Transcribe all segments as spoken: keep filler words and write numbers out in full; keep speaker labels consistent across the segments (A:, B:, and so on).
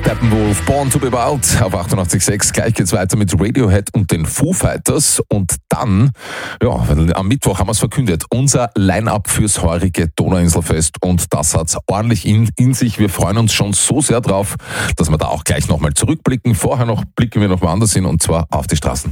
A: Steppenwolf, Born to be Wild auf achtundachtzig Komma sechs. Gleich geht's weiter mit Radiohead und den Foo Fighters. Und dann, ja, am Mittwoch haben wir es verkündet, unser Line-Up fürs heurige Donauinselfest. Und das hat's ordentlich in, in sich. Wir freuen uns schon so sehr drauf, dass wir da auch gleich nochmal zurückblicken. Vorher noch blicken wir noch woanders hin, und zwar auf die Straßen.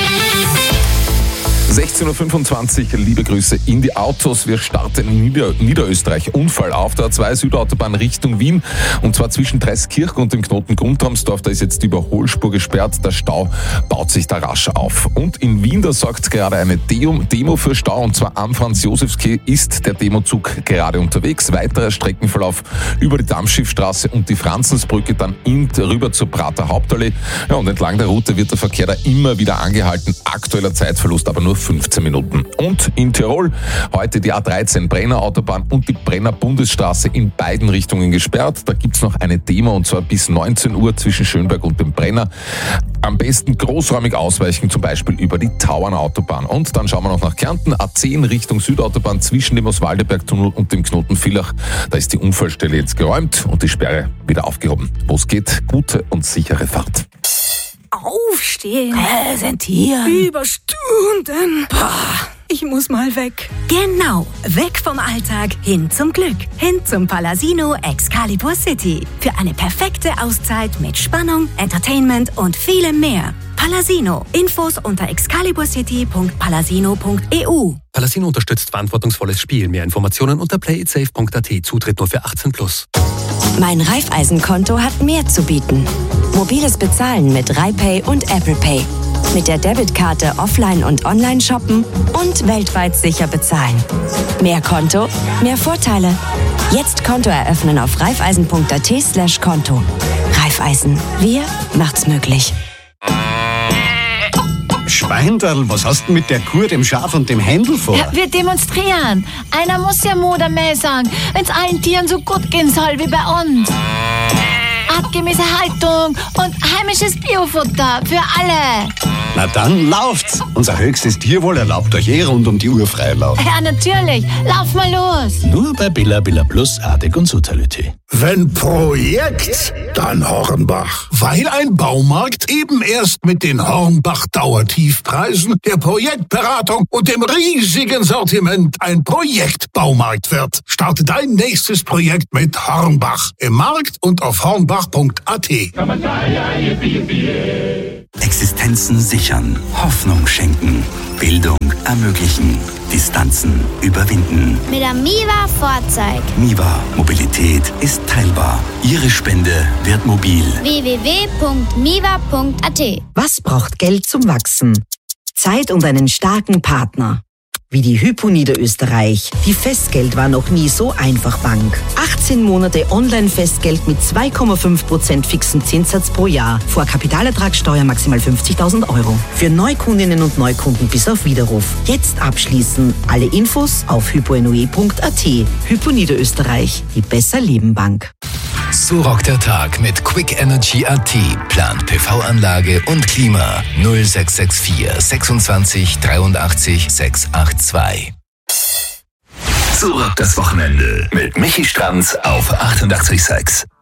A: sechzehn Uhr fünfundzwanzig, liebe Grüße in die Autos. Wir starten in Nieder- Niederösterreich. Unfall auf der A zwei Südautobahn Richtung Wien. Und zwar zwischen Dreiskirchen und dem Knoten Grundramsdorf. Da ist jetzt die Überholspur gesperrt. Der Stau baut sich da rasch auf. Und in Wien, da sorgt gerade eine Demo für Stau. Und zwar am Franz-Josefs-Quai ist der Demozug gerade unterwegs. Weiterer Streckenverlauf über die Dampfschiffstraße und die Franzensbrücke, dann in, rüber zur Prater Hauptallee. Ja, und entlang der Route wird der Verkehr da immer wieder angehalten. Aktueller Zeitverlust aber nur fünfzehn Minuten. Und in Tirol heute die A dreizehn Brenner Autobahn und die Brenner Bundesstraße in beiden Richtungen gesperrt. Da gibt's noch eine Demo, und zwar bis neunzehn Uhr zwischen Schönberg und dem Brenner. Am besten großräumig ausweichen, zum Beispiel über die Tauernautobahn. Und dann schauen wir noch nach Kärnten. A zehn Richtung Südautobahn zwischen dem Oswaldeberg-Tunnel und dem Knoten Villach. Da ist die Unfallstelle jetzt geräumt und die Sperre wieder aufgehoben. Wo es geht, gute und sichere Fahrt.
B: Aufstehen.
C: Präsentieren.
B: Über Stunden. Boah, ich muss mal weg.
C: Genau, weg vom Alltag hin zum Glück. Hin zum Palasino Excalibur City. Für eine perfekte Auszeit mit Spannung, Entertainment und vielem mehr. Palasino. Infos unter excalibur city punkt palasino punkt e u.
D: Palasino unterstützt verantwortungsvolles Spiel. Mehr Informationen unter play it safe punkt a t. Zutritt nur für achtzehn plus.
E: Mein Raiffeisenkonto hat mehr zu bieten. Mobiles Bezahlen mit RaiPay und Apple Pay. Mit der Debitkarte offline und online shoppen und weltweit sicher bezahlen. Mehr Konto, mehr Vorteile. Jetzt Konto eröffnen auf raiffeisen punkt a t slash Konto. Raiffeisen. Wir macht's möglich.
F: Schweinderl, was hast du mit der Kuh, dem Schaf und dem Händel vor?
G: Ja, wir demonstrieren. Einer muss ja Mutter mehr sagen, wenn's allen Tieren so gut gehen soll wie bei uns. Artgemäße Haltung und heimisches Biofutter für alle.
F: Na dann lauft's. Unser höchstes Tierwohl erlaubt euch eh rund um die Uhr Freilauf.
G: Ja, natürlich. Lauf mal los.
H: Nur bei Billa Billa Plus, Artig und Sotality.
I: Wenn Projekt, dann Hornbach. Weil ein Baumarkt eben erst mit den Hornbach-Dauertiefpreisen, der Projektberatung und dem riesigen Sortiment ein Projektbaumarkt wird. Starte dein nächstes Projekt mit Hornbach. Im Markt und auf hornbach punkt a t.
J: Existenzen sichern, Hoffnung schenken, Bildung ermöglichen, Distanzen überwinden.
K: Mit der Miva Vorzeig.
J: Miva, Mobilität ist teilbar. Ihre Spende wird mobil.
K: w w w punkt miva punkt a t.
L: Was braucht Geld zum Wachsen? Zeit und einen starken Partner. Wie die Hypo Niederösterreich. Die Festgeld war noch nie so einfach Bank. achtzehn Monate Online-Festgeld mit zwei Komma fünf Prozent fixen Zinssatz pro Jahr. Vor Kapitalertragssteuer maximal fünfzigtausend Euro. Für Neukundinnen und Neukunden bis auf Widerruf. Jetzt abschließen. Alle Infos auf hyponue punkt a t. Hypo Niederösterreich. Die Besser Leben Bank.
M: So rockt der Tag mit Quick Energy A T. Plant P V-Anlage und Klima. null sechs sechs vier sechsundzwanzig dreiundachtzig sechshundertzweiundachtzig. So rockt das Wochenende mit Michi Stranz auf achtundachtzig Komma sechs.